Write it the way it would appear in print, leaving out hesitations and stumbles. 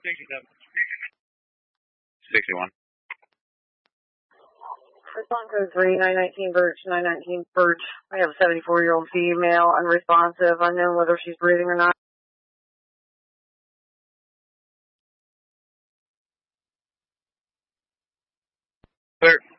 61. Response code 3, 919 Birch, 919 Birch. I have a 74-year-old female, unresponsive, unknown whether she's breathing or not. Clear.